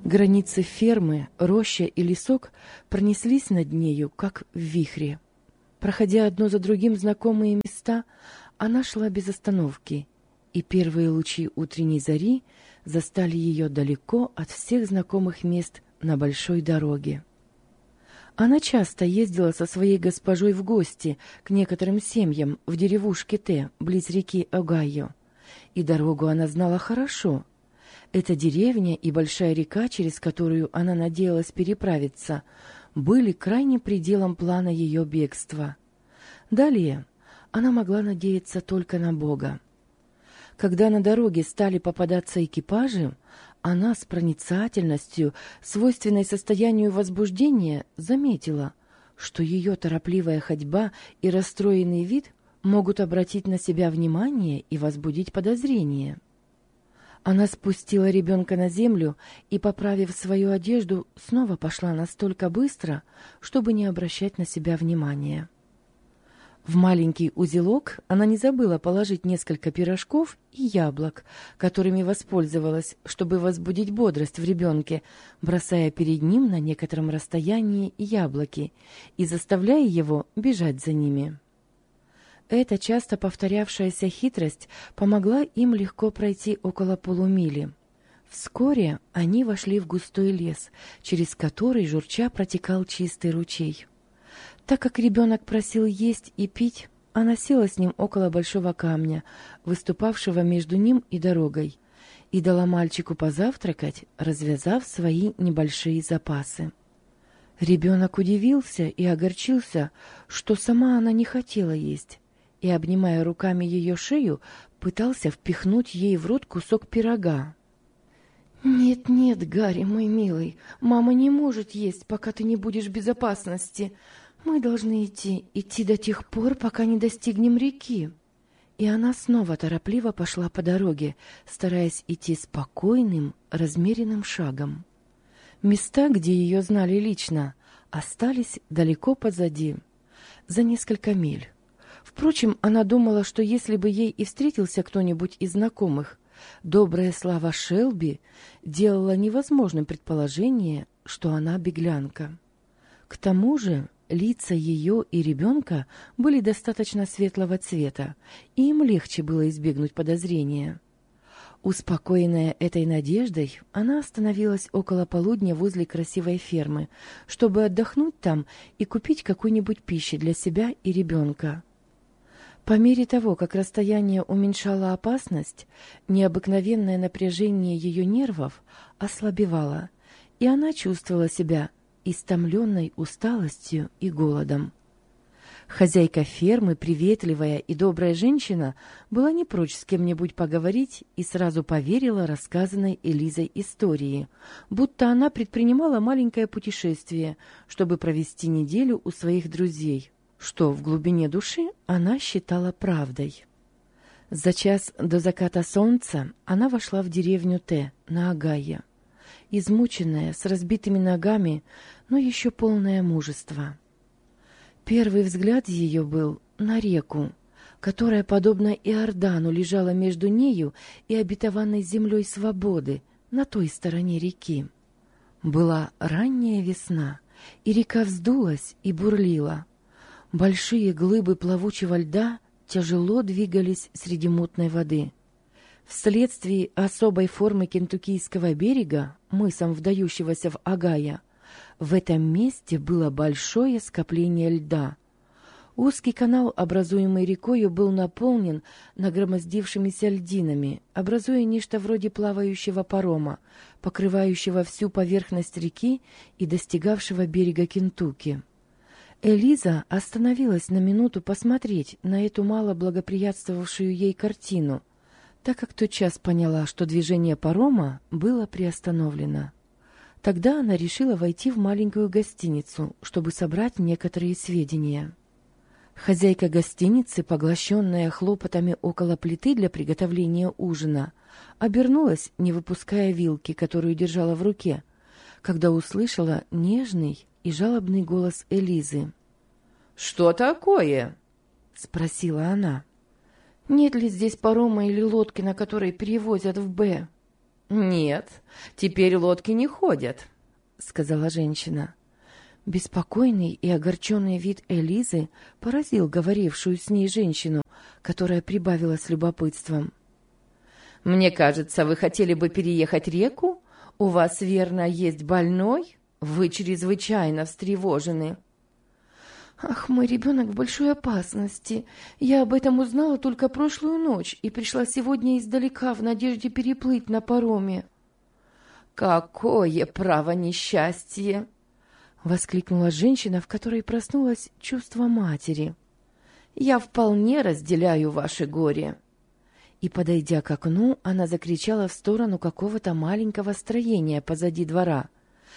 Границы фермы, роща и лесок пронеслись над нею, как в вихре. Проходя одно за другим знакомые места, она шла без остановки, и первые лучи утренней зари застали ее далеко от всех знакомых мест на большой дороге. Она часто ездила со своей госпожой в гости к некоторым семьям в деревушке Т, близ реки Огайо, и дорогу она знала хорошо. Эта деревня и большая река, через которую она надеялась переправиться, были крайним пределом плана ее бегства. Далее она могла надеяться только на Бога. Когда на дороге стали попадаться экипажи, она с проницательностью, свойственной состоянию возбуждения, заметила, что ее торопливая ходьба и расстроенный вид могут обратить на себя внимание и возбудить подозрение. Она спустила ребенка на землю и, поправив свою одежду, снова пошла настолько быстро, чтобы не обращать на себя внимания. В маленький узелок она не забыла положить несколько пирожков и яблок, которыми воспользовалась, чтобы возбудить бодрость в ребенке, бросая перед ним на некотором расстоянии яблоки и заставляя его бежать за ними. Эта часто повторявшаяся хитрость помогла им легко пройти около полумили. Вскоре они вошли в густой лес, через который журча протекал чистый ручей. Так как ребенок просил есть и пить, она села с ним около большого камня, выступавшего между ним и дорогой, и дала мальчику позавтракать, развязав свои небольшие запасы. Ребенок удивился и огорчился, что сама она не хотела есть, и, обнимая руками ее шею, пытался впихнуть ей в рот кусок пирога. «Нет, нет, Гарри, мой милый, мама не может есть, пока ты не будешь в безопасности. Мы должны идти до тех пор, пока не достигнем реки». И она снова торопливо пошла по дороге, стараясь идти спокойным, размеренным шагом. Места, где ее знали лично, остались далеко позади, за несколько миль. Впрочем, она думала, что если бы ей и встретился кто-нибудь из знакомых, добрая слава Шелби делала невозможным предположение, что она беглянка. К тому же лица ее и ребенка были достаточно светлого цвета, и им легче было избегнуть подозрения. Успокоенная этой надеждой, она остановилась около полудня возле красивой фермы, чтобы отдохнуть там и купить какой-нибудь пищи для себя и ребенка. По мере того, как расстояние уменьшало опасность, необыкновенное напряжение ее нервов ослабевало, и она чувствовала себя истомленной усталостью и голодом. Хозяйка фермы, приветливая и добрая женщина, была не прочь с кем-нибудь поговорить и сразу поверила рассказанной Элизой истории, будто она предпринимала маленькое путешествие, чтобы провести неделю у своих друзей, что в глубине души она считала правдой. За час до заката солнца она вошла в деревню Т на Огайо, измученная, с разбитыми ногами, но еще полная мужества. Первый взгляд ее был на реку, которая, подобно Иордану, лежала между нею и обетованной землей свободы на той стороне реки. Была ранняя весна, и река вздулась и бурлила. Большие глыбы плавучего льда тяжело двигались среди мутной воды. Вследствие особой формы Кентуккийского берега, мысом вдающегося в Огайо, в этом месте было большое скопление льда. Узкий канал, образуемый рекою, был наполнен нагромоздившимися льдинами, образуя нечто вроде плавающего парома, покрывающего всю поверхность реки и достигавшего берега Кентукки. Элиза остановилась на минуту посмотреть на эту мало благоприятствовавшую ей картину, так как тотчас поняла, что движение парома было приостановлено. Тогда она решила войти в маленькую гостиницу, чтобы собрать некоторые сведения. Хозяйка гостиницы, поглощенная хлопотами около плиты для приготовления ужина, обернулась, не выпуская вилки, которую держала в руке, когда услышала нежный и жалобный голос Элизы. «Что такое?» — спросила она. «Нет ли здесь парома или лодки, на которой перевозят в Б?» «Нет, теперь лодки не ходят», — сказала женщина. Беспокойный и огорченный вид Элизы поразил говорившую с ней женщину, которая прибавила с любопытством. «Мне кажется, вы хотели бы переехать реку? У вас, верно, есть больной? Вы чрезвычайно встревожены». «Ах, мой ребенок в большой опасности. Я об этом узнала только прошлую ночь и пришла сегодня издалека в надежде переплыть на пароме». «Какое право несчастье!» — воскликнула женщина, в которой проснулось чувство матери. «Я вполне разделяю ваше горе». И, подойдя к окну, она закричала в сторону какого-то маленького строения позади двора.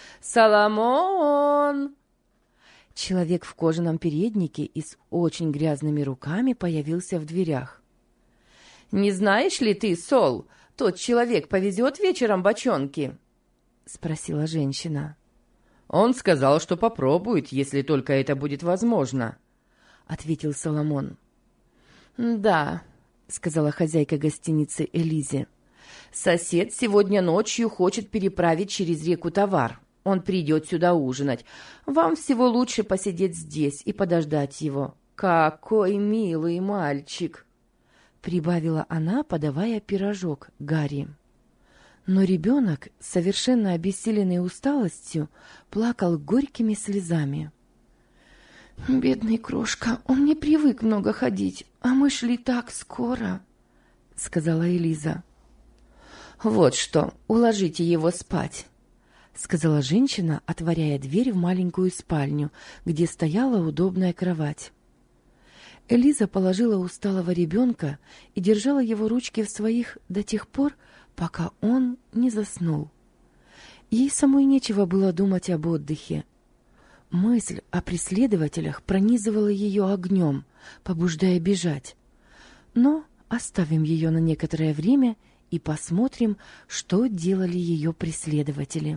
«Соломон!» Человек в кожаном переднике и с очень грязными руками появился в дверях. «Не знаешь ли ты, Сол, тот человек повезет вечером бочонки?» — спросила женщина. «Он сказал, что попробует, если только это будет возможно», — ответил Соломон. «Да», — сказала хозяйка гостиницы Элизе. «Сосед сегодня ночью хочет переправить через реку товар. Он придет сюда ужинать. Вам всего лучше посидеть здесь и подождать его. Какой милый мальчик!» — прибавила она, подавая пирожок Гарри. Но ребенок, совершенно обессиленный усталостью, плакал горькими слезами. «Бедный крошка, он не привык много ходить, а мы шли так скоро», — сказала Элиза. «Вот что, уложите его спать», — сказала женщина, отворяя дверь в маленькую спальню, где стояла удобная кровать. Элиза положила усталого ребенка и держала его ручки в своих до тех пор, пока он не заснул. Ей самой нечего было думать об отдыхе. Мысль о преследователях пронизывала ее огнем, побуждая бежать. Но оставим ее на некоторое время и посмотрим, что делали ее преследователи.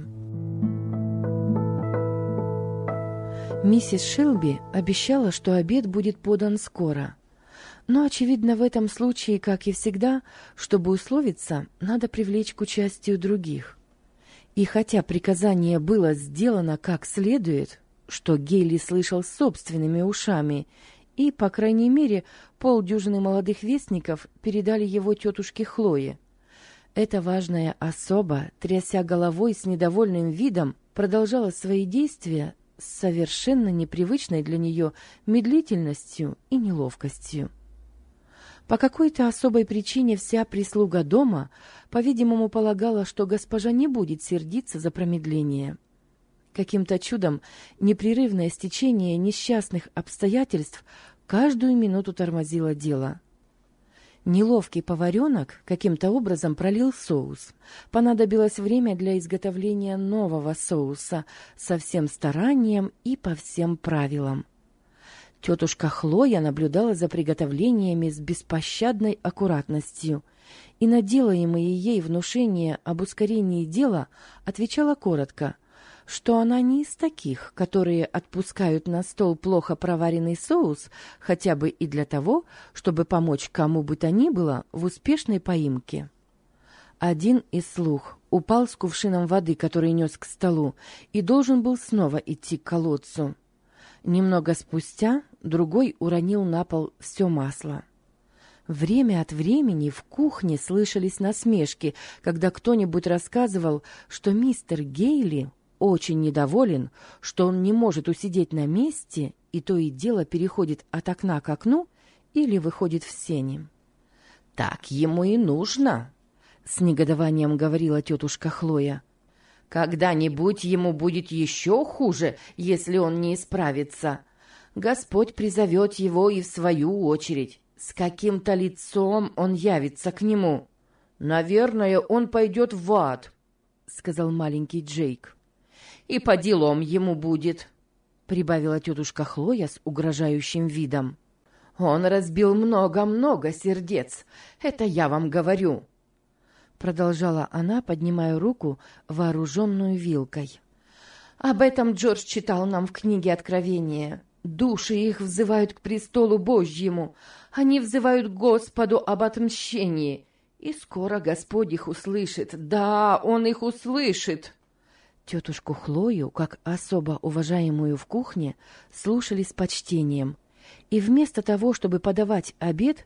Миссис Шелби обещала, что обед будет подан скоро. Но, очевидно, в этом случае, как и всегда, чтобы условиться, надо привлечь к участию других. И хотя приказание было сделано как следует, что Гейли слышал собственными ушами, и, по крайней мере, полдюжины молодых вестников передали его тетушке Хлое, эта важная особа, тряся головой с недовольным видом, продолжала свои действия с совершенно непривычной для нее медлительностью и неловкостью. По какой-то особой причине вся прислуга дома, по-видимому, полагала, что госпожа не будет сердиться за промедление. Каким-то чудом непрерывное стечение несчастных обстоятельств каждую минуту тормозило дело. Неловкий поваренок каким-то образом пролил соус. Понадобилось время для изготовления нового соуса со всем старанием и по всем правилам. Тетушка Хлоя наблюдала за приготовлениями с беспощадной аккуратностью, и на делаемые ей внушения об ускорении дела отвечала коротко, что она не из таких, которые отпускают на стол плохо проваренный соус, хотя бы и для того, чтобы помочь кому бы то ни было в успешной поимке. Один из слуг упал с кувшином воды, который нес к столу, и должен был снова идти к колодцу. Немного спустя другой уронил на пол все масло. Время от времени в кухне слышались насмешки, когда кто-нибудь рассказывал, что мистер Гейли очень недоволен, что он не может усидеть на месте, и то и дело переходит от окна к окну или выходит в сени. «Так ему и нужно», — с негодованием говорила тетушка Хлоя. «Когда-нибудь ему будет еще хуже, если он не исправится. Господь призовет его и в свою очередь. С каким-то лицом он явится к нему. Наверное, он пойдет в ад», — сказал маленький Джейк. «И по делам ему будет», — прибавила тетушка Хлоя с угрожающим видом. «Он разбил много-много сердец, это я вам говорю», — продолжала она, поднимая руку, вооруженную вилкой. «Об этом Джордж читал нам в книге Откровения. Души их взывают к престолу Божьему, они взывают к Господу об отмщении, И скоро Господь их услышит. Да, Он их услышит. Тетушку Хлою, как особо уважаемую в кухне, слушали с почтением. И вместо того, чтобы подавать обед,